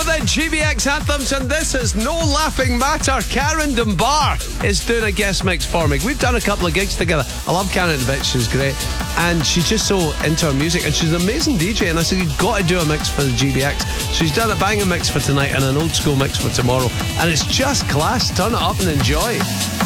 for the GBX Anthems, and this is no laughing matter. Karen Dunbar is doing a guest mix for me. We've done a couple of gigs together. I love Karen a bit, she's great, and she's just so into her music, and she's an amazing DJ, and I said, you've got to do a mix for the GBX. She's done a banging mix for tonight and an old school mix for tomorrow, and it's just class. Turn it up and enjoy.